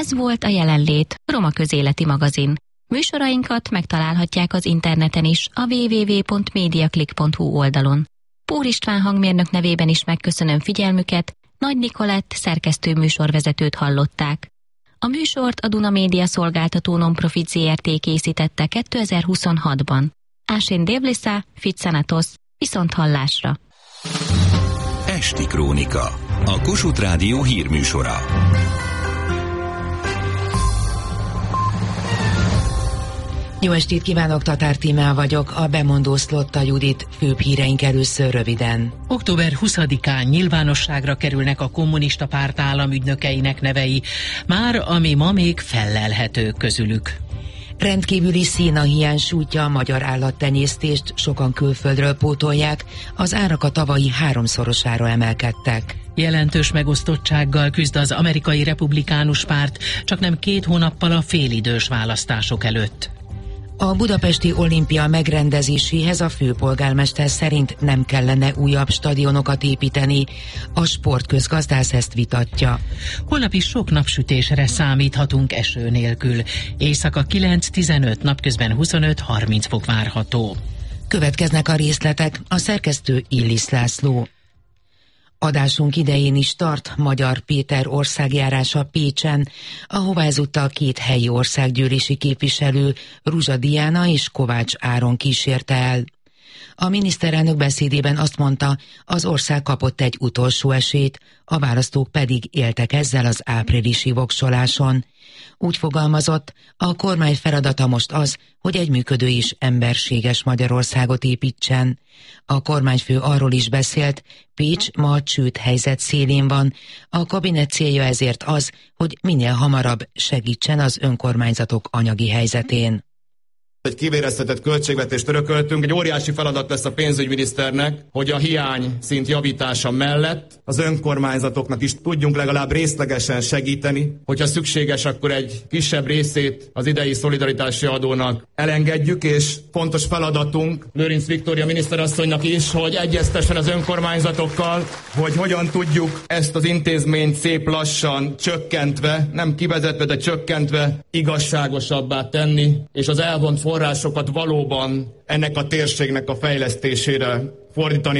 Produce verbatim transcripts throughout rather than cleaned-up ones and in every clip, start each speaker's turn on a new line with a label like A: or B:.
A: Ez volt a Jelenlét, Roma közéleti magazin. Műsorainkat megtalálhatják az interneten is, a double-u double-u double-u pont mediaclick pont hu oldalon. Pór István hangmérnök nevében is megköszönöm figyelmüket, Nagy Nikolett szerkesztő műsorvezetőt hallották. A műsort a Duna Média Szolgáltató Nonprofit zé er té készítette kétezer-huszonhatban. Ásén Dévliszá, Fitzanatos, viszont hallásra.
B: Esti Krónika, a Kossuth Rádió hírműsora.
C: Jó estét kívánok, Tatár Tímea vagyok, a bemondó Szlotta Judit, főbb híreink először röviden.
D: október huszadikán nyilvánosságra kerülnek a kommunista párt államügynökeinek nevei, már ami ma még fellelhető közülük.
C: Rendkívüli szénahiány sújtja a magyar állattenyésztést, sokan külföldről pótolják, az árak a tavalyi háromszorosára emelkedtek.
D: Jelentős megosztottsággal küzd az amerikai republikánus párt, csaknem két hónappal a félidős választások előtt.
C: A budapesti olimpia megrendezéséhez a főpolgármester szerint nem kellene újabb stadionokat építeni. A sportközgazdász ezt vitatja.
D: Holnap is sok napsütésre számíthatunk eső nélkül. Éjszaka kilenc-tizenöt, napközben huszonöt-harminc fok várható.
C: Következnek a részletek, a szerkesztő Illis László. Adásunk idején is tart Magyar Péter országjárása Pécsen, ahová ezúttal két helyi országgyűlési képviselő, Ruzsa Diana és Kovács Áron kísérte el. A miniszterelnök beszédében azt mondta, az ország kapott egy utolsó esélyt, a választók pedig éltek ezzel az áprilisi voksoláson. Úgy fogalmazott, a kormány feladata most az, hogy egy működő és emberséges Magyarországot építsen. A kormányfő arról is beszélt, Pécs ma a csőd helyzet szélén van, a kabinet célja ezért az, hogy minél hamarabb segítsen az önkormányzatok anyagi helyzetén.
E: Egy kivéreztetett költségvetést örököltünk, egy óriási feladat lesz a pénzügyminiszternek, hogy a hiány szint javítása mellett az önkormányzatoknak is tudjunk legalább részlegesen segíteni, hogyha szükséges, akkor egy kisebb részét az idei szolidaritási adónak elengedjük, és fontos feladatunk Lőrinc Viktória miniszterasszonynak is, hogy egyeztessen az önkormányzatokkal, hogy hogyan tudjuk ezt az intézményt szép lassan csökkentve, nem kivezetve, de csökkentve igazságosabbá tenni, és az elvont forrásokat valóban ennek a térségnek a fejlesztésére fordítani.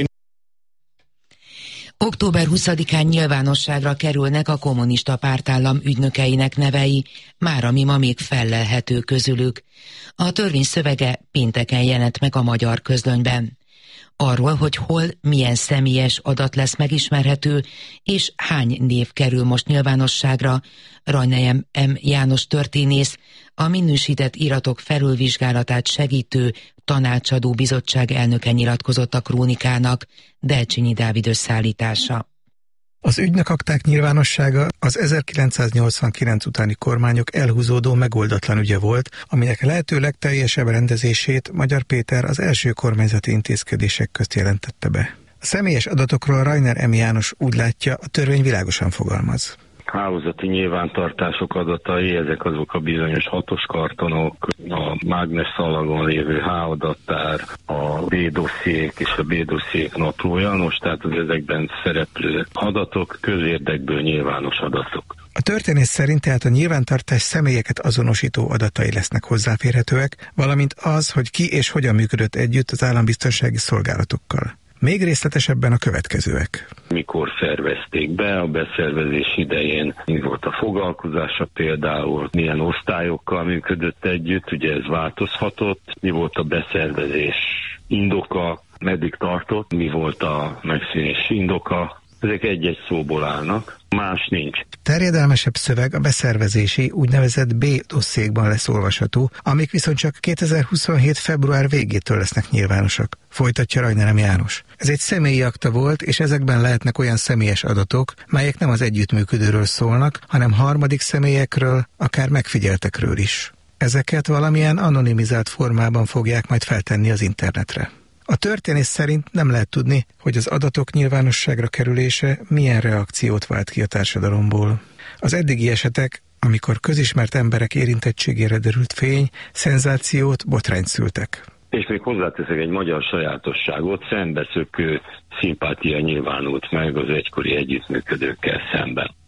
C: október huszadikán nyilvánosságra kerülnek a kommunista pártállam ügynökeinek nevei, már ami ma még fellelhető közülük. A törvény szövege pénteken jelent meg a Magyar Közlönyben. Arról, hogy hol, milyen személyes adat lesz megismerhető, és hány név kerül most nyilvánosságra, Rajner M. János történész, a minősített iratok felülvizsgálatát segítő tanácsadó bizottság elnöke nyilatkozott a Krónikának, Delcsényi Dávid összeállítása.
F: Az ügynökakták nyilvánossága az ezerkilencszáznyolcvankilenc utáni kormányok elhúzódó megoldatlan ügye volt, aminek lehető legteljesebb rendezését Magyar Péter az első kormányzati intézkedések közt jelentette be. A személyes adatokról Rajner M. János úgy látja, a törvény világosan fogalmaz.
G: Hálózati nyilvántartások adatai, ezek azok a bizonyos hatos kartonok, a mágnes szalagon lévő H-adattár, a B-dossziék és a B-dossziék naplója, most tehát az ezekben szereplő adatok közérdekből nyilvános adatok.
F: A történész szerint tehát a nyilvántartás személyeket azonosító adatai lesznek hozzáférhetőek, valamint az, hogy ki és hogyan működött együtt az állambiztonsági szolgálatokkal. Még részletesebben a következőek.
G: Mikor szervezték be, a beszervezés idején mi volt a foglalkozása például, milyen osztályokkal működött együtt, ugye ez változhatott, mi volt a beszervezés indoka, meddig tartott, mi volt a megszűnés indoka, ezek egy-egy szóból állnak, más nincs.
F: Terjedelmesebb szöveg a beszervezési úgynevezett B-dossziékban lesz olvasható, amik viszont csak kétezer-huszonhét február végétől lesznek nyilvánosak. Folytatja Rajner M. János. Ez egy személyi akta volt, és ezekben lehetnek olyan személyes adatok, melyek nem az együttműködőről szólnak, hanem harmadik személyekről, akár megfigyeltekről is. Ezeket valamilyen anonimizált formában fogják majd feltenni az internetre. A történész szerint nem lehet tudni, hogy az adatok nyilvánosságra kerülése milyen reakciót vált ki a társadalomból. Az eddigi esetek, amikor közismert emberek érintettségére derült fény, szenzációt, botrányt szültek.
G: És még hozzáteszek egy magyar sajátosságot, szembeszökő szimpátia nyilvánult meg az egykori együttműködőkkel szemben.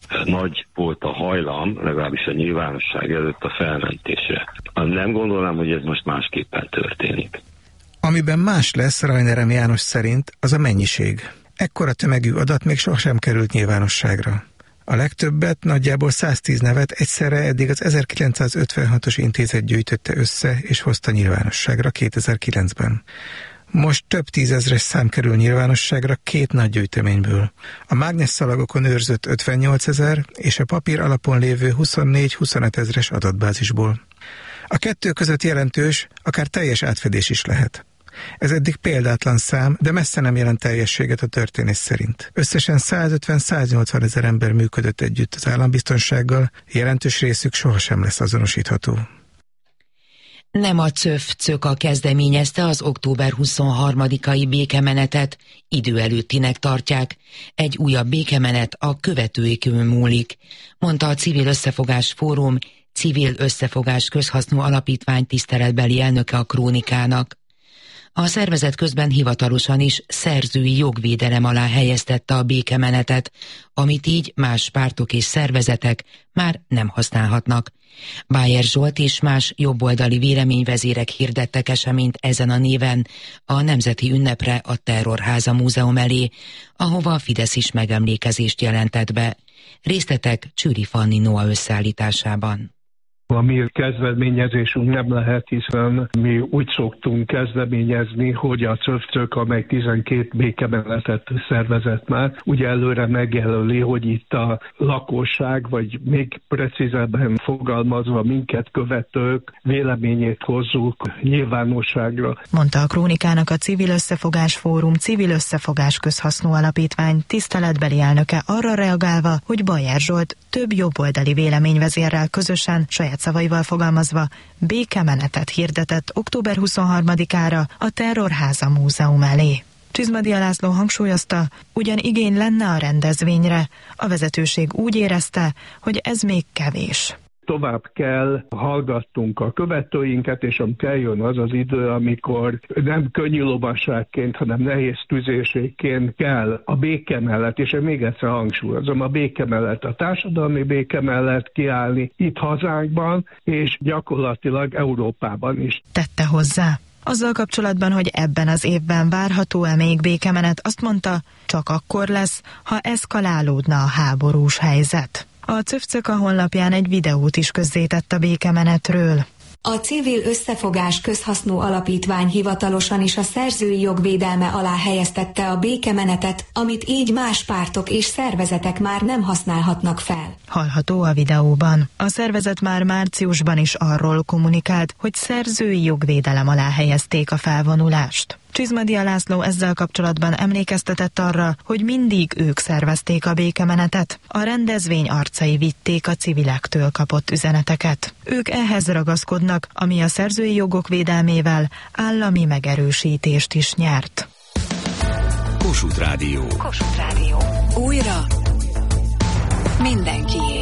G: nagy volt a hajlam, legalábbis a nyilvánosság előtt a felmentésre. Nem gondolom, hogy ez most másképpen történik.
F: Amiben más lesz Rajner M. János szerint, az a mennyiség. Ekkora tömegű adat még sohasem került nyilvánosságra. A legtöbbet, nagyjából száztíz nevet egyszerre eddig az ezerkilencszázötvenhatos intézet gyűjtötte össze és hozta nyilvánosságra kétezer-kilencben. Most több tízezres szám kerül nyilvánosságra két nagy gyűjteményből. A mágnesszalagokon őrzött ötvennyolcezer és a papír alapon lévő huszonnégy-huszonöt ezres adatbázisból. A kettő között jelentős, akár teljes átfedés is lehet. Ez eddig példátlan szám, de messze nem jelent teljességet a történész szerint. Összesen százötven-száznyolcvan ezer ember működött együtt az állambiztonsággal, jelentős részük sohasem lesz azonosítható.
C: Nem a CÖF-CÖKA kezdeményezte az október huszonharmadikai békemenetet, idő előttinek tartják. Egy újabb békemenet a követőikön múlik, mondta a Civil Összefogás Fórum, Civil Összefogás Közhasznú Alapítvány tiszteletbeli elnöke a Krónikának. A szervezet közben hivatalosan is szerzői jogvédelem alá helyeztette a békemenetet, amit így más pártok és szervezetek már nem használhatnak. Bájer Zsolt és más jobboldali véleményvezérek hirdettek eseményt ezen a néven a Nemzeti Ünnepre a Terrorháza Múzeum elé, ahova a Fidesz is megemlékezést jelentett be. Részletek Csüri Fanni Noa összeállításában.
H: A mi kezdeményezésünk nem lehet, hiszen mi úgy szoktunk kezdeményezni, hogy a CÖF-CÖK, amely tizenkét békemenetet szervezett már, ugye előre megjelöli, hogy itt a lakosság, vagy még precízebben fogalmazva minket követők véleményét hozzuk nyilvánosságra.
I: Mondta a Krónikának a Civil Összefogás Fórum, Civil Összefogás Közhasznú Alapítvány tiszteletbeli elnöke arra reagálva, hogy Bájer Zsolt több jobboldali véleményvezérrel közösen, saját szavaival fogalmazva, békemenetet hirdetett október huszonharmadikára a Terrorháza Múzeum elé. Csizmadia László hangsúlyozta, ugyan igény lenne a rendezvényre, a vezetőség úgy érezte, hogy ez még kevés.
H: Tovább kell hallgattunk a követőinket, és amikor eljön az az idő, amikor nem könnyű lovasságként, hanem nehéz tüzérségként kell a béke mellett, és én még egyszer hangsúlyozom, a béke mellett, a társadalmi béke mellett kiállni itt hazánkban, és gyakorlatilag Európában is.
I: Tette hozzá. Azzal kapcsolatban, hogy ebben az évben várható-e még békemenet, azt mondta, csak akkor lesz, ha eszkalálódna a háborús helyzet. A CÖF-CÖKA honlapján egy videót is közzétett a békemenetről.
J: A Civil Összefogás Közhasznú Alapítvány hivatalosan is a szerzői jogvédelme alá helyeztette a békemenetet, amit így más pártok és szervezetek már nem használhatnak fel.
I: Hallható a videóban. A szervezet már márciusban is arról kommunikált, hogy szerzői jogvédelem alá helyezték a felvonulást. Csizmadia László ezzel kapcsolatban emlékeztetett arra, hogy mindig ők szervezték a békemenetet. A rendezvény arcai vitték a civilektől kapott üzeneteket. Ők ehhez ragaszkodnak, ami a szerzői jogok védelmével állami megerősítést is nyert.
B: Kossuth Rádió.
K: Kossuth Rádió. Újra mindenkié.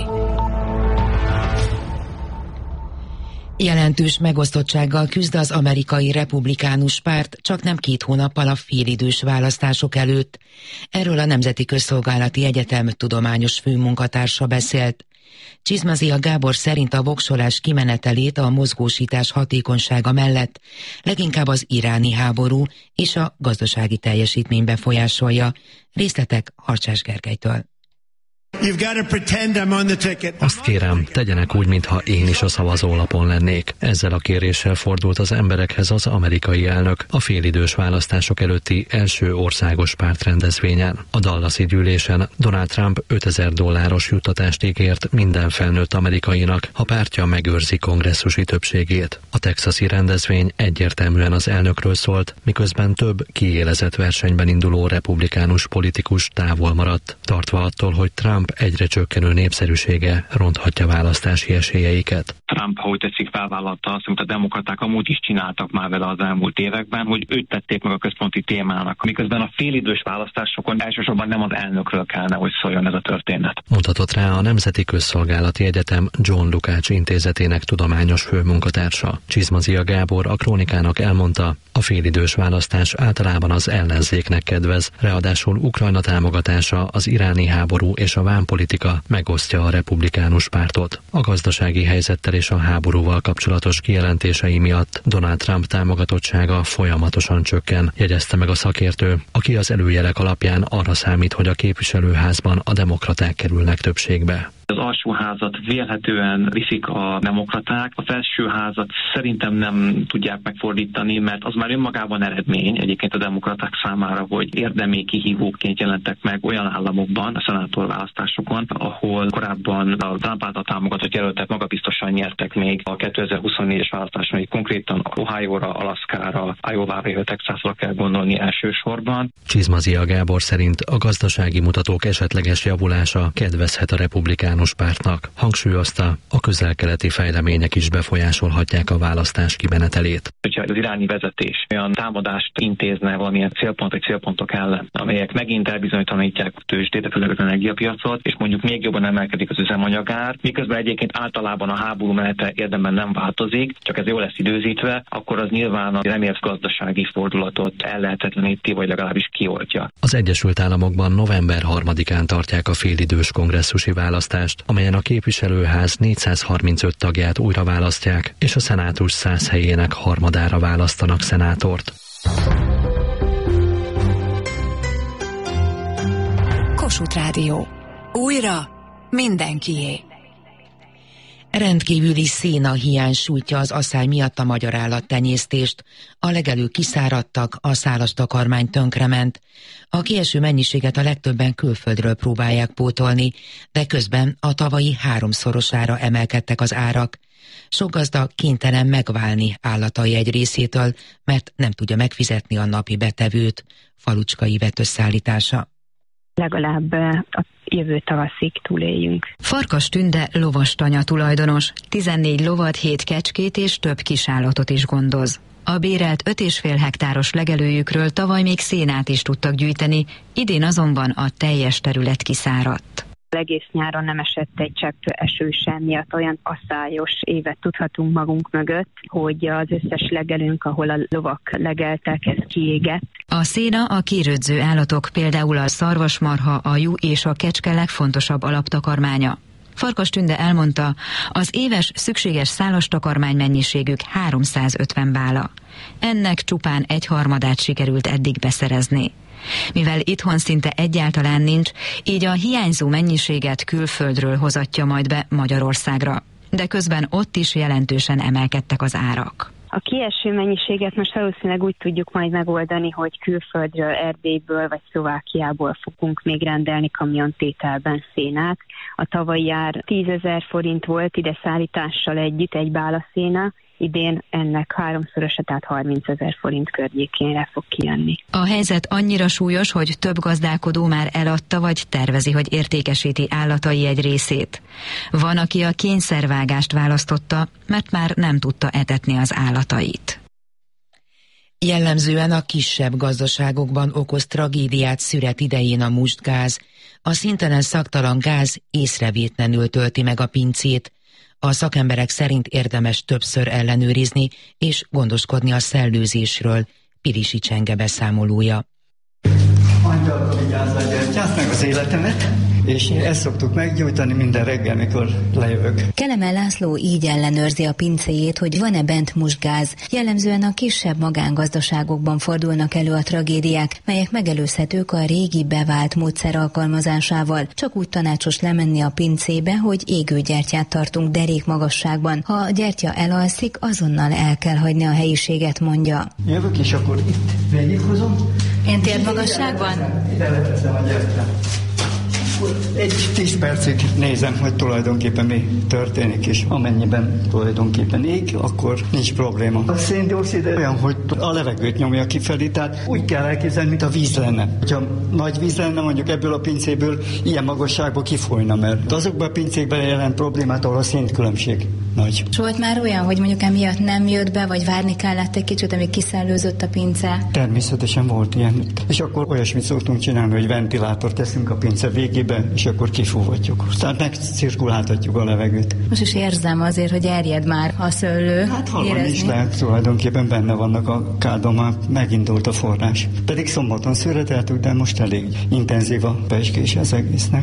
C: Jelentős megosztottsággal küzd az amerikai republikánus párt csak nem két hónappal a félidős választások előtt. Erről a Nemzeti Közszolgálati Egyetem tudományos főmunkatársa beszélt. Csizmadia Gábor szerint a voksolás kimenetelét a mozgósítás hatékonysága mellett leginkább az iráni háború és a gazdasági teljesítmény befolyásolja. Részletek Harcsás Gergelytől.
L: Azt kérem, tegyenek úgy, mintha én is a szavazólapon lennék. Ezzel a kéréssel fordult az emberekhez az amerikai elnök a félidős választások előtti első országos pártrendezvényen. A Dallasi gyűlésen Donald Trump ötezer dolláros juttatást ígért minden felnőtt amerikainak, ha pártja megőrzi kongresszusi többségét. A texasi rendezvény egyértelműen az elnökről szólt, miközben több kiélezett versenyben induló republikánus politikus távol maradt, tartva attól, hogy Trump egyre csökkenő népszerűsége ronthatja választási esélyeiket.
M: Trump, ahogy tetszik, felvállalta azt, amit a demokraták amúgy is csináltak már vele az elmúlt években, hogy őt tették meg a központi témának. Miközben a félidős választásokon elsősorban nem az elnökről kellene, hogy szóljon ez a történet.
L: Mutatott rá a Nemzeti Közszolgálati Egyetem John Lukács intézetének tudományos főmunkatársa. Csizmadia Gábor a Krónikának elmondta, a félidős választás általában az ellenzéknek kedvez, ráadásul Ukrajna támogatása, az iráni háború és a vámpolitika megosztja a republikánus pártot. A gazdasági helyzettel és a háborúval kapcsolatos kijelentései miatt Donald Trump támogatottsága folyamatosan csökken, jegyezte meg a szakértő, aki az előjelek alapján arra számít, hogy a képviselőházban a demokraták kerülnek többségbe.
M: Az alsóházat vélhetően viszik a demokraták, a felsőházat szerintem nem tudják megfordítani, mert az már önmagában eredmény egyébként a demokraták számára, hogy érdemi kihívóként jelentek meg olyan államokban, a szenátorválasztásokon, ahol korábban a Trump által támogatott jelöltek magabiztosan nyertek még a kétezer-huszonnégyes választáson, hogy konkrétan Ohio-ra, Alaszkára, Iowa-ra, illetve Texasra kell gondolni elsősorban.
L: Csizmazia Gábor szerint a gazdasági mutatók esetleges javulása kedvezhet a republikánus pártnak. Hangsúlyozta, a közel-keleti fejlemények is befolyásolhatják a választás kimenetelét.
M: Hogyha az iráni vezetés olyan támadást intézne valamilyen célpont vagy célpontok ellen, amelyek megint elbizonytalanítják a tőzsdét, főleg az energiapiacot, és mondjuk még jobban emelkedik az üzemanyagár, miközben egyébként általában a háború menete érdemben nem változik, csak ez jól lesz időzítve, akkor az nyilván a remélt gazdasági fordulatot ellehetetleníti, vagy legalábbis kioltja.
L: Az Egyesült Államokban november harmadikán tartják a félidős kongresszusi választást, amelyen a képviselőház négyszázharmincöt tagját újra választják, és a szenátus száz helyének harmadára választanak szenátort.
K: Kossuth Rádió. Újra mindenkié.
C: Rendkívüli szénahiány sújtja az aszály miatt a magyar állattenyésztést. A legelők kiszáradtak, a szálas takarmány tönkrement. A kieső mennyiséget a legtöbben külföldről próbálják pótolni, de közben a tavalyi háromszorosára emelkedtek az árak. Sok gazda kénytelen megválni állatai egy részétől, mert nem tudja megfizetni a napi betevőt. Falucskai Ivett összeállítása.
N: Legalább a jövő tavaszig túléljünk.
O: Farkas Tünde lovastanya tulajdonos, tizennégy lovat, hét kecskét és több kisállatot is gondoz. A bérelt öt és fél hektáros legelőjükről tavaly még szénát is tudtak gyűjteni, idén azonban a teljes terület kiszáradt.
N: Egész nyáron nem esett egy csepp eső sem, miatt olyan aszályos évet tudhatunk magunk mögött, hogy az összes legelőnk, ahol a lovak legeltek, ez kiégett.
O: A széna a kérődző állatok, például a szarvasmarha, a juh és a kecske legfontosabb alaptakarmánya. Farkas Tünde elmondta, az éves szükséges szálas takarmány mennyiségük háromszázötven bála. Ennek csupán egy harmadát sikerült eddig beszerezni. Mivel itthon szinte egyáltalán nincs, így a hiányzó mennyiséget külföldről hozatja majd be Magyarországra. De közben ott is jelentősen emelkedtek az árak.
N: A kieső mennyiséget most valószínűleg úgy tudjuk majd megoldani, hogy külföldről, Erdélyből vagy Szlovákiából fogunk még rendelni kamiontételben szénát. A tavalyi ár tízezer forint volt ide szállítással együtt egy bála széna, idén ennek háromszorosa, tehát harmincezer forint környékére fog kijönni.
O: A helyzet annyira súlyos, hogy több gazdálkodó már eladta vagy tervezi, hogy értékesíti állatai egy részét. Van, aki a kényszervágást választotta, mert már nem tudta etetni az állatait.
C: Jellemzően a kisebb gazdaságokban okoz tragédiát szüret idején a mustgáz. A szintelen szaktalan gáz észrevétlenül tölti meg a pincét. A szakemberek szerint érdemes többször ellenőrizni és gondoskodni a szellőzésről. Pirisi Csenge beszámolója.
P: Angyalka vigyázz a gyertyát, meg az életemet, és ezt szoktuk meggyújtani minden reggel, mikor lejövök.
Q: Kelemen László így ellenőrzi a pincéjét, hogy van-e bent mustgáz. Jellemzően a kisebb magángazdaságokban fordulnak elő a tragédiák, melyek megelőzhetők a régi bevált módszer alkalmazásával. Csak úgy tanácsos lemenni a pincébe, hogy égő gyertyát tartunk derék magasságban. Ha a gyertya elalszik, azonnal el kell hagyni a helyiséget, mondja.
P: Jövök, és akkor itt végighozom.
Q: Én térd magasságban?
P: Ide leteszem a gyertyát. Egy tíz percig nézem, hogy tulajdonképpen mi történik, és amennyiben tulajdonképpen ég, akkor nincs probléma. A széndioxid olyan, hogy a levegőt nyomja kifelé, tehát úgy kell elképzelni, mint a víz lenne. Ha nagy víz lenne, mondjuk ebből a pincéből ilyen magasságba kifolyna, mert azokban a pincékben jelent problémát, ahol a szintkülönbség nagy.
Q: És volt már olyan, hogy mondjuk emiatt nem jött be, vagy várni kellett egy kicsit, amíg kiszellőzött a pince?
P: Természetesen volt ilyen. És akkor olyasmit szoktunk csinálni, hogy ventilátort teszünk a pince végébe, és akkor kifúvatjuk. Tehát megcirkuláltatjuk a levegőt.
Q: Most is érzem azért, hogy erjed már a szőlő.
P: Hát hallani is lehet, tulajdonképpen benne vannak a kádon, már megindult a forrás. Pedig szombaton szüreteltük, de most elég intenzív a pezsgés az egésznek.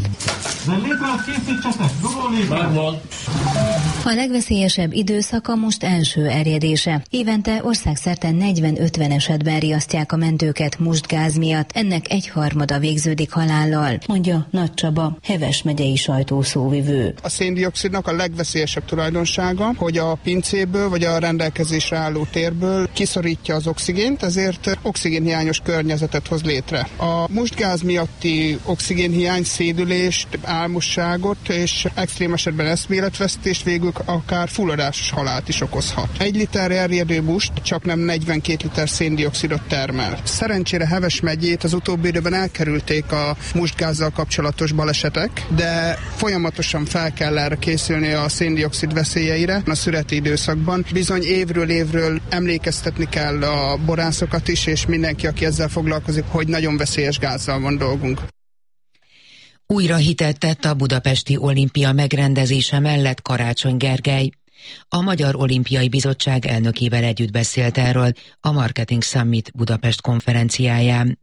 Q: A legveszélyesebb időszaka most első erjedése. Évente országszerte negyven-ötven esetben riasztják a mentőket mustgáz miatt. Ennek egyharmada végződik halállal, mondja Nagy Csaba, Heves megyei sajtószóvivő.
R: A széndioxidnak a legveszélyesebb tulajdonsága, hogy a pincéből vagy a rendelkezésre álló térből kiszorítja az oxigént, ezért oxigénhiányos környezetet hoz létre. A mustgáz miatti oxigénhiány szédülést, álmosságot és extrém esetben eszméletvesztést, végül akár fulladásos halált is okozhat. Egy liter erjedő must csak nem negyvenkét liter széndioxidot termel. Szerencsére Heves megyét az utóbbi időben elkerülték a mustgázzal kapcsolatos balesetek, de folyamatosan fel kell erre készülni a széndioxid veszélyeire a szüreti időszakban. Bizony évről évről emlékeztetni kell a borászokat is, és mindenki, aki ezzel foglalkozik, hogy nagyon veszélyes gázzal van dolgunk.
C: Újra hitelt tett a budapesti olimpia megrendezése mellett Karácsony Gergely. A Magyar Olimpiai Bizottság elnökével együtt beszélt erről a Marketing Summit Budapest konferenciáján.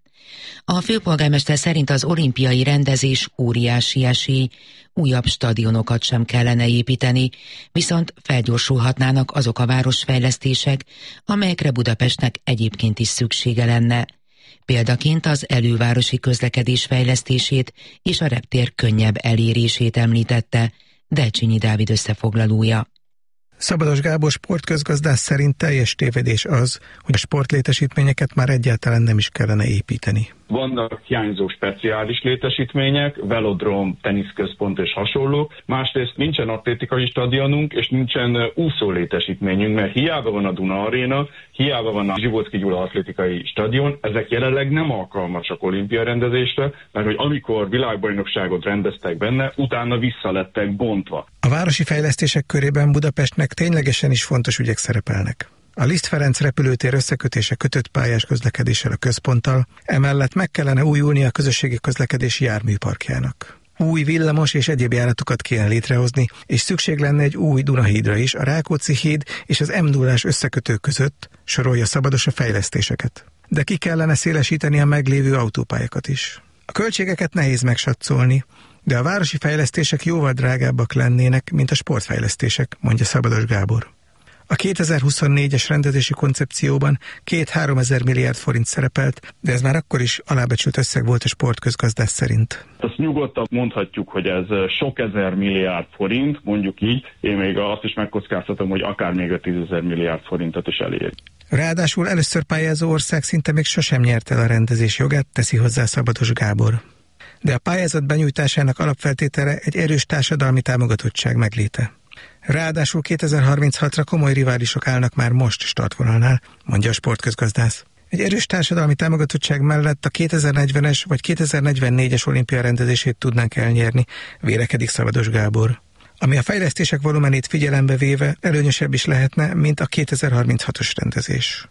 C: A főpolgármester szerint az olimpiai rendezés óriási esély, újabb stadionokat sem kellene építeni, viszont felgyorsulhatnának azok a városfejlesztések, amelyekre Budapestnek egyébként is szüksége lenne. Példaként az elővárosi közlekedés fejlesztését és a reptér könnyebb elérését említette Delcsényi Dávid összefoglalója.
F: Szabados Gábor sportközgazdász szerint teljes tévedés az, hogy a sportlétesítményeket már egyáltalán nem is kellene építeni.
S: Vannak hiányzó speciális létesítmények, velodróm, teniszközpont és hasonlók. Másrészt nincsen atlétikai stadionunk, és nincsen úszó létesítményünk, mert hiába van a Duna Aréna, hiába van a Zsibocki Gyula atlétikai stadion, ezek jelenleg nem alkalmasak olimpia rendezésre, mert hogy amikor világbajnokságot rendeztek benne, utána vissza lettek bontva.
F: A városi fejlesztések körében Budapestnek ténylegesen is fontos ügyek szerepelnek. A Liszt Ferenc repülőtér összekötése kötött pályás közlekedéssel a központtal, emellett meg kellene újulni a közösségi közlekedési járműparkjának. Új villamos és egyéb járatokat kéne létrehozni, és szükség lenne egy új Dunahídra is, a Rákóczi híd és az em nullás összekötő között, sorolja Szabados a fejlesztéseket. De ki kellene szélesíteni a meglévő autópályákat is. A költségeket nehéz megsatszolni, de a városi fejlesztések jóval drágábbak lennének, mint a sportfejlesztések, mondja Szabados Gábor. A kétezer-huszonnégyes rendezési koncepcióban két-háromezer milliárd forint szerepelt, de ez már akkor is alábecsült összeg volt a sportközgazdász szerint.
S: Azt nyugodtan mondhatjuk, hogy ez sok ezer milliárd forint, mondjuk így. Én még azt is megkockáztatom, hogy akár még a tízezer milliárd forintot is elér.
F: Ráadásul először pályázó ország szinte még sosem nyerte el a rendezés jogát, teszi hozzá Szabados Gábor. De a pályázat benyújtásának alapfeltétele egy erős társadalmi támogatottság megléte. Ráadásul kétezer-harminchatra komoly riválisok állnak már most startvonalnál, mondja a sportközgazdász. Egy erős társadalmi támogatottság mellett a kétezer-negyvenes vagy kétezer-negyvennégyes olimpia rendezését tudnánk elnyerni, vélekedik Szabados Gábor. Ami a fejlesztések volumenét figyelembe véve előnyösebb is lehetne, mint a kétezer-harminchatos rendezés.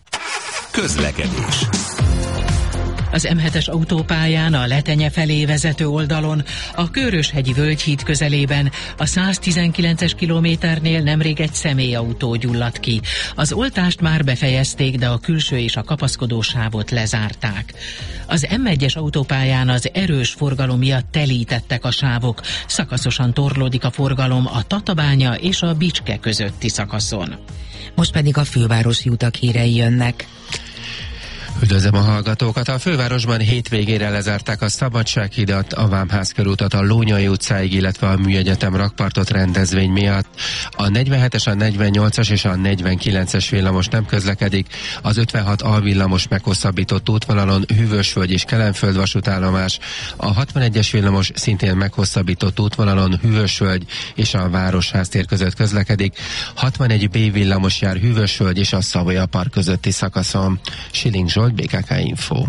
B: Közlekedés.
D: Az em hetes autópályán a Letenye felé vezető oldalon, a Köröshegyi Völgyhíd közelében, a száztizenkilences kilométernél nemrég egy személyautó gyulladt ki. Az oltást már befejezték, de a külső és a kapaszkodó sávot lezárták. Az em egyes autópályán az erős forgalom miatt telítettek a sávok. Szakaszosan torlódik a forgalom a Tatabánya és a Bicske közötti szakaszon.
C: Most pedig a fővárosi utak hírei jönnek.
T: Üdvözlöm a hallgatókat! A fővárosban hétvégére lezárták a Szabadsághidat, a Vámház körútat a Lónyai utcáig, illetve a Műegyetem rakpartot rendezvény miatt. A negyvenhetes, a negyvennyolcas és a negyvenkilences villamos nem közlekedik, az ötvenhat A villamos meghosszabbított útvonalon Hűvösvölgy és Kelenföld vasútállomás, a hatvanegyes villamos szintén meghosszabbított útvonalon Hűvösvölgy és a Városháztér között közlekedik, hatvanegy B villamos jár Hűvösvölgy és a Savoya Park közötti szakaszon. Siling Zsolt, bé ká ká Info.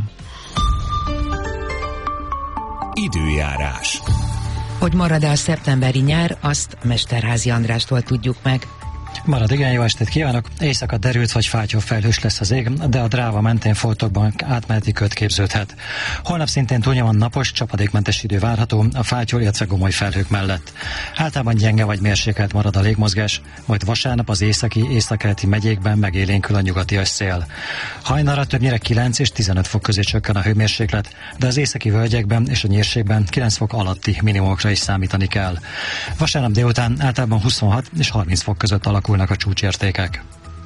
B: Időjárás.
C: Hogy marad-e a szeptemberi nyár, azt Mesterházy Andrástól tudjuk meg.
U: Marad igen, jó estét kívánok! Éjszaka derült vagy fátyol felhős lesz az ég, de a Dráva mentén foltokban átmeneti köd képződhet. Holnap szintén túlnyomóan napos, csapadékmentes idő várható a fátyol, illetve gomoly felhők mellett. Általában gyenge vagy mérsékelt marad a légmozgás, majd vasárnap az északi, északkeleti megyékben megélénkül a nyugatias szél. Hajnalra többnyire kilenc és tizenöt fok közé csökken a hőmérséklet, de az északi völgyekben és a nyírségben kilenc fok alatti minimumokra is számítani kell. Vasárnap délután általában huszonhat és harminc fok között alakulnak a csúcsértékek.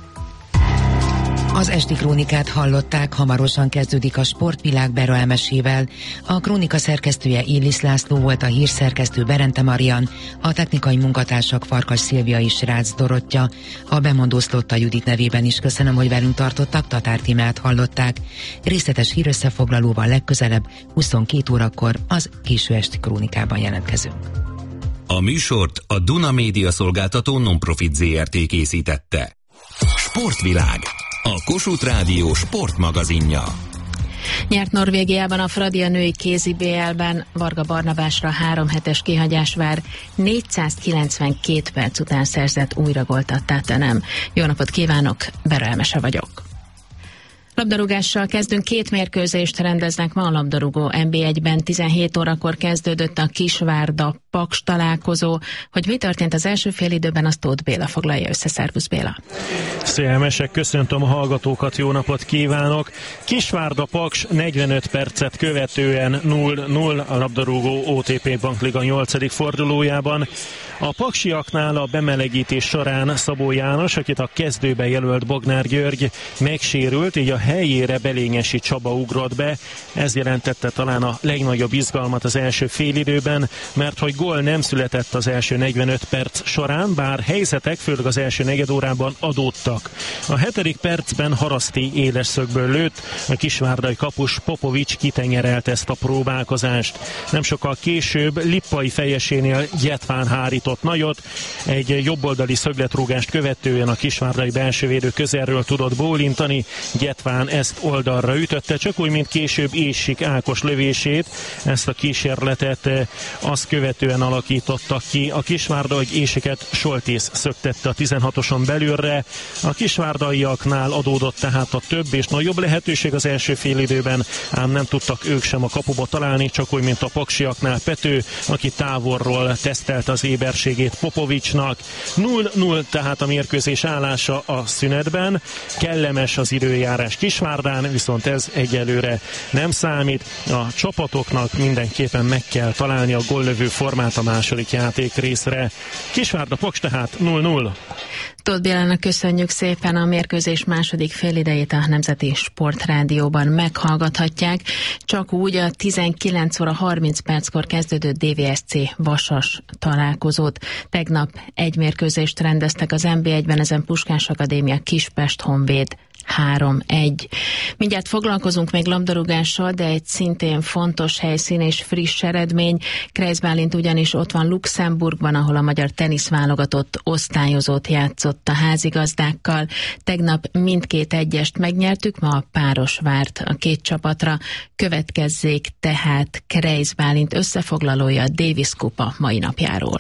C: Az esti krónikát hallották, hamarosan kezdődik a Sportvilág Bera Emesével. A krónika szerkesztője Illis László volt, a hírszerkesztő Berente Marian, a technikai munkatársak Farkas Szilvia és Rácz Dorottya. A bemondó Szlotta Judit nevében is köszönöm, hogy velünk tartottak, Tatár Tímát hallották. Részletes hírösszefoglalóval legközelebb huszonkettő órakor az késő esti krónikában jelentkezünk.
B: A műsort a Duna Média Szolgáltató Nonprofit zé er té készítette. Sportvilág, a Kossuth Rádió sportmagazinja.
A: Nyert Norvégiában a Fradi a női kézi bé el-ben, Varga Barnabásra három hetes kihagyás vár, négyszázkilencvenkét perc után szerzett újra gólt a Tatanem. Jó napot kívánok, Bera Emese vagyok. Labdarúgással kezdünk, két mérkőzést rendeznek ma a labdarúgó en bé egyben. tizenhét órakor kezdődött a Kisvárda-Paks találkozó. Hogy mi történt az első félidőben, azt Tóth Béla foglalja össze. Szervusz Béla!
V: Szia Emesek, köszöntöm a hallgatókat, jó napot kívánok! Kisvárda-Paks negyvenöt percet követően nulla nulla a labdarúgó o té pé Bankliga nyolcadik fordulójában. A paksiaknál a bemelegítés során Szabó János, akit a kezdőbe jelölt Bognár György, megsérült, így a helyére Belényesi Csaba ugrott be. Ez jelentette talán a legnagyobb izgalmat az első félidőben, mert hogy gól nem született az első negyvenöt perc során, bár helyzetek főleg az első negyedórában adódtak. A hetedik percben Haraszti éles szögből lőtt, a kisvárdai kapus Popovics kitenyerelt ezt a próbálkozást. Nem sokkal később Lippai fejesénél Gyetván hárított nagyot, egy jobboldali szögletrúgást követően a kisvárdai belsővédő közelről tudott bólintani, Gyetván ezt oldalra ütötte, csak úgy, mint később Éssik Ákos lövését. Ezt a kísérletet azt követően alakítottak ki a kisvárda, hogy Ésiket Soltész szöktette a tizenhatoson belülre. A kisvárdaiaknál adódott tehát a több és nagyobb lehetőség az első félidőben, ám nem tudtak ők sem a kapuba találni, csak úgy, mint a paksiaknál Pető, aki távolról tesztelte az éberségét Popovicsnak. nulla nulla tehát a mérkőzés állása a szünetben. Kellemes az időjárás Kisvárdán, viszont ez egyelőre nem számít. A csapatoknak mindenképpen meg kell találni a góllövő formát a második játék részre. Kisvárda-Paks tehát nulla nulla.
A: Tóth Bélának köszönjük szépen, a mérkőzés második félidejét a Nemzeti Sportrádióban meghallgathatják. Csak úgy a tizenkilenc óra harminc perckor kezdődő dé vé es cé Vasas találkozót. Tegnap egy mérkőzést rendeztek az en bé egyben, ezen Puskás Akadémia Kispest Honvéd három egy. Mindjárt foglalkozunk még labdarúgással, de egy szintén fontos helyszín és friss eredmény. Kreisz Bálint ugyanis ott van Luxemburgban, ahol a magyar teniszválogatott osztályozót játszott a házigazdákkal. Tegnap mindkét egyest megnyertük, ma a páros várt a két csapatra. Következzék tehát Kreisz Bálint összefoglalója a Davis kupa mai napjáról.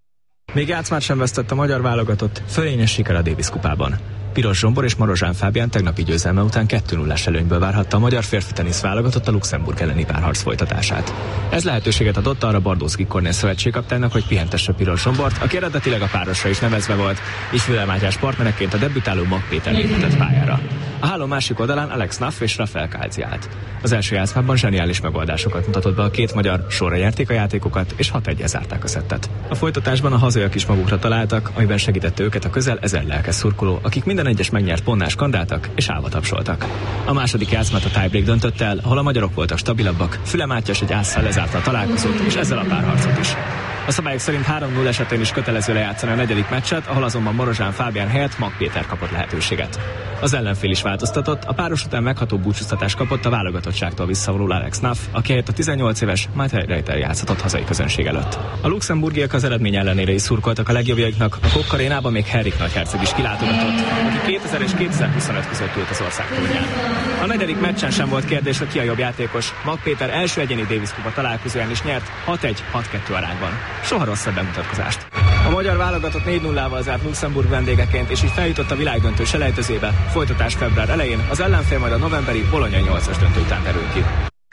W: Még játszmát sem vesztett a magyar válogatott, fölényes siker a Davis kupában. Piros Zsombor és Marozsán Fábián tegnapi győzelme után kettő nullás előnyből várhatta a magyar férfi tenisz válogatott a Luxemburg elleni párharc folytatását. Ez lehetőséget adott arra Bardószky Kornél szövetségkapitánynak, hogy pihentesse Piros Zsombort, aki eredetileg a párosra is nevezve volt, így Fülel Mátyás partnereként a debütáló Mag Péter léptetett pályára. A háló másik oldalán Alex Naff és Rafael Kálci állt. Az első játszmában zseniális megoldásokat mutatott be a két magyar, sorra nyerték a játékokat és hat egyel zárták a szettet. A folytatásban a hazaiak is magukra találtak, amiben segítette őket a közel ezer lelkes szurkoló, akik minden egyes megnyert pontnál skandáltak és állva tapsoltak. A második játszmát a tiebreak döntött el, ahol a magyarok voltak stabilabbak, Füle Mátyás egy ásszal lezárta a találkozót és ezzel a párharcot is. A szabályok szerint három nulla esetén is kötelező lejátszani a negyedik meccset, ahol azonban Marozsán Fábián helyett Mag Péter kapott lehetőséget. Az ellenfél is változtatott, a páros után megható búcsúztatást kapott a válogatottságtól visszavonuló Alex Naff, aki helyett a tizennyolc éves Matej Reiter játszhatott hazai közönség előtt. A luxemburgiak az eredmény ellenére is szurkoltak a legjobbjaiknak, a Kok arénában még Henrik nagyherceg is kilátogatott, aki kétezer és kétezer-huszonöt között ült az ország tornyán. A negyedik meccsen sem volt kérdés, hogy ki a jobb játékos. Mag Péter első egyéni Davis kupa találkozóján is nyert hat egy hat kettő arányban. Soha rosszabb bemutatkozást. A magyar válogatott négy nullával zárt Luxemburg vendégeként, és így feljutott a világdöntő selejtezébe. Folytatás február elején, az ellenfél majd a novemberi Bologna nyolcas döntő után derül ki.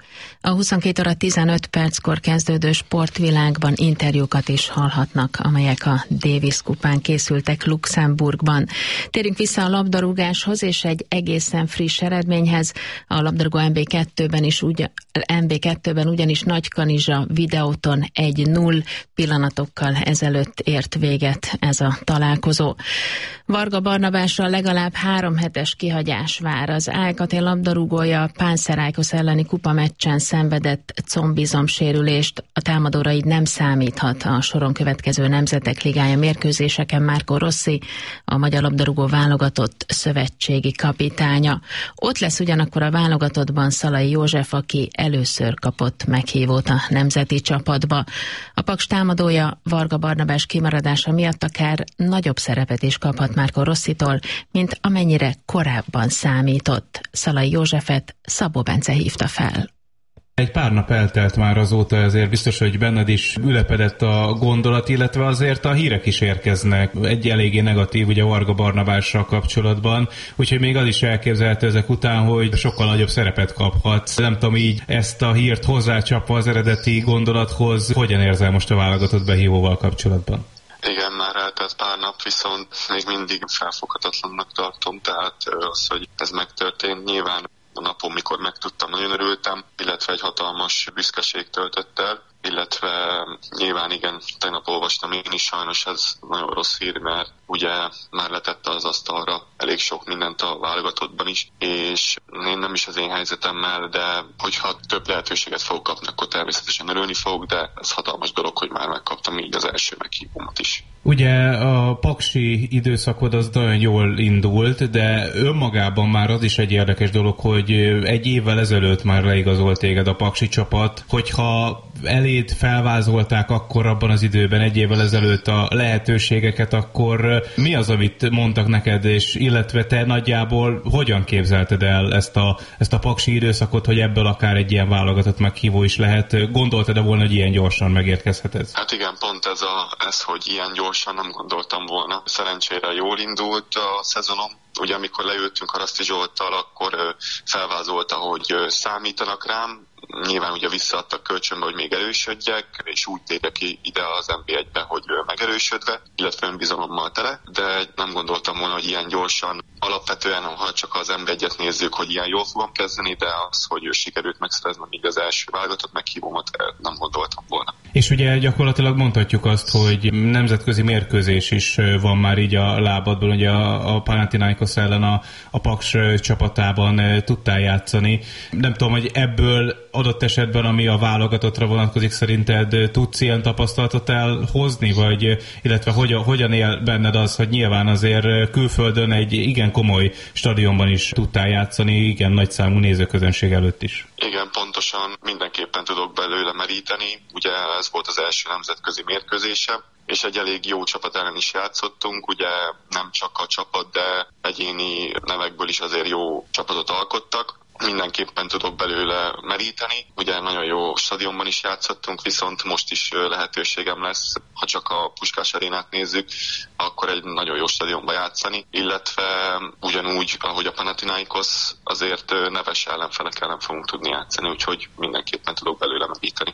A: A huszonkét óra tizenöt perckor kezdődő Sportvilágban interjúkat is hallhatnak, amelyek a Davis kupán készültek Luxemburgban. Térjünk vissza a labdarúgáshoz és egy egészen friss eredményhez. A labdarúgó em bé kettőben is ugyan, em bé kettőben ugyanis Nagykanizsa Videóton egy null pillanatokkal ezelőtt ért véget ez a találkozó. Varga Barnabásra legalább három hetes kihagyás vár. Az á e ká té labdarúgója Pánszerájkosz elleni kupameccsen szenvedett combizomsérülést, a támadóra így nem számíthat a soron következő Nemzetek Ligája mérkőzéseken. Marco Rossi, a magyar labdarúgó válogatott szövetségi kapitánya. Ott lesz ugyanakkor a válogatottban Szalai József, aki először kapott meghívót a nemzeti csapatba. A Paks támadója Varga Barnabás kimaradása miatt akár nagyobb szerepet is kaphat Marco Rossitól, mint amennyire korábban számított. Szalai Józsefet Szabó Bence hívta fel.
E: Egy pár nap eltelt már azóta, ezért biztos, hogy benned is ülepedett a gondolat, illetve azért a hírek is érkeznek. Egy eléggé negatív ugye Varga Barnabással kapcsolatban, úgyhogy még az is elképzelhető ezek után, hogy sokkal nagyobb szerepet kaphat. Nem tudom, így ezt a hírt hozzácsapva az eredeti gondolathoz, hogyan érzel most a válogatott behívóval kapcsolatban?
G: Igen, már eltelt pár nap, viszont még mindig felfoghatatlannak tartom, tehát az, hogy ez megtörtént, nyilván a napon, mikor megtudtam, nagyon örültem, illetve egy hatalmas büszkeség töltött el, illetve nyilván igen, tegnap olvastam én is, sajnos ez nagyon rossz hír, mert ugye már letette az asztalra elég sok mindent a válogatottban is, és én nem is az én helyzetemmel, de hogyha több lehetőséget fogok kapni, akkor természetesen örülni fogok, de ez hatalmas dolog, hogy már megkaptam így az első meghívómat is.
E: Ugye a paksi időszakod az nagyon jól indult, de önmagában már az is egy érdekes dolog, hogy egy évvel ezelőtt már leigazolt téged a paksi csapat, hogyha eléd felvázolták akkor abban az időben, egy évvel ezelőtt a lehetőségeket, akkor mi az, amit mondtak neked, és illetve te nagyjából hogyan képzelted el ezt a, ezt a paksi időszakot, hogy ebből akár egy ilyen válogatott meghívó is lehet? Gondoltad-e volna, hogy ilyen gyorsan megérkezhet ez?
G: Hát igen, pont ez, a, ez, hogy ilyen gyorsan nem gondoltam volna. Szerencsére jól indult a szezonom. Ugye amikor leültünk Haraszti Zsolttal, akkor felvázolta, hogy számítanak rám. Nyilván ugye visszaadtak kölcsönbe, hogy még erősödjek, és úgy térjek ki ide az en bé egybe, hogy megerősödve, illetve önbizalommal tele, de nem gondoltam volna, hogy ilyen gyorsan, alapvetően, ha csak az en bé egyet nézzük, hogy ilyen jól fogom kezdeni, de az, hogy sikerült megszereznem még az első válogatott meghívomat, nem gondoltam volna.
E: És ugye gyakorlatilag mondhatjuk azt, hogy nemzetközi mérkőzés is van már így a lábadból, ugye a, a Panathinaikos ellen a, a Paks csapatában tudtál játszani. Nem tudom, hogy ebből adott esetben, ami a válogatottra vonatkozik, szerinted tudsz ilyen tapasztalatot elhozni, vagy illetve hogyan, hogyan él benned az, hogy nyilván azért külföldön egy igen komoly stadionban is tudtál játszani, igen nagy számú nézőközönség előtt is?
G: Igen, pontosan mindenképpen tudok belőle meríteni. Ugye ez volt az első nemzetközi mérkőzésem, és egy elég jó csapat ellen is játszottunk, ugye nem csak a csapat, de egyéni nevekből is azért jó csapatot alkottak. Mindenképpen tudok belőle meríteni. Ugye nagyon jó stadionban is játszottunk, viszont most is lehetőségem lesz, ha csak a Puskás arénát nézzük, akkor egy nagyon jó stadionban játszani, illetve ugyanúgy, ahogy a Panathinaikos, azért neves ellenfelek ellen fogunk tudni játszani, úgyhogy mindenképpen tudok belőle meríteni.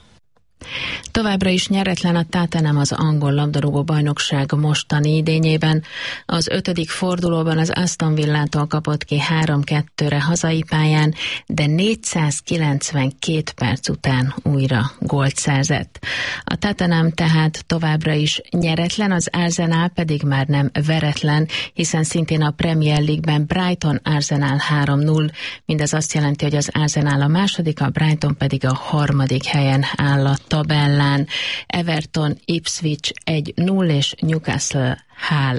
A: Továbbra is nyeretlen a Tottenham az angol labdarúgó bajnokság mostani idényében. Az ötödik fordulóban az Aston Villától kapott ki három kettőre hazai pályán, de négyszázkilencvenkét perc után újra gólt szerzett. A Tottenham tehát továbbra is nyeretlen, az Arsenal pedig már nem veretlen, hiszen szintén a Premier League-ben Brighton Arsenal három null, mindez azt jelenti, hogy az Arsenal a második, a Brighton pedig a harmadik helyen áll a tabellán. Everton Ipswich egy null és Newcastle Hull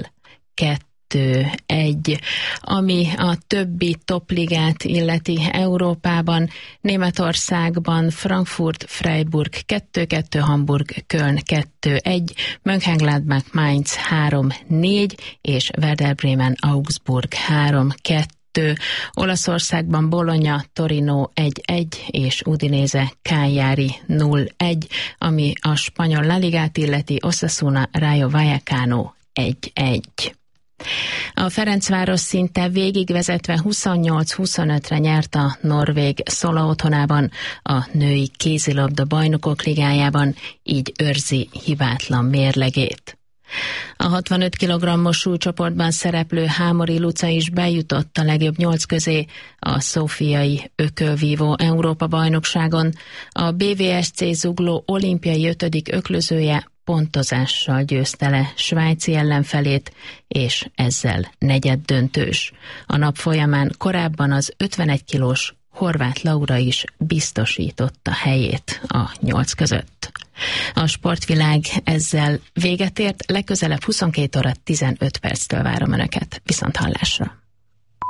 A: kettő egy. Ami a többi topligát illeti Európában, Németországban Frankfurt Freiburg kettő kettő, Hamburg Köln kettő egy, Mönchengladbach Mainz három négy és Werder Bremen Augsburg három kettő.
H: kettő, Olaszországban Bologna, Torino egy egy és Udinese Cagliari nulla egy, ami a spanyol La Ligát illeti, Osasuna Rayo Vallecano egy egy. A Ferencváros szinte végigvezetve huszonnyolc huszonötre nyert a norvég Szola otthonában a női kézilabda bajnokok ligájában, így őrzi hibátlan mérlegét. A hatvanöt kilogrammos súlycsoportban szereplő Hámori Luca is bejutott a legjobb nyolc közé a szófiai ökölvívó Európa bajnokságon. A bé vé es cé Zugló olimpiai ötödik öklözője pontozással győzte le svájci ellenfelét, és ezzel negyeddöntős. A nap folyamán korábban az ötvenegy kilós Horváth Laura is biztosította helyét a nyolc között. A sportvilág ezzel véget ért, legközelebb huszonkét óra tizenöt perctől várom Önöket. Viszont hallásra!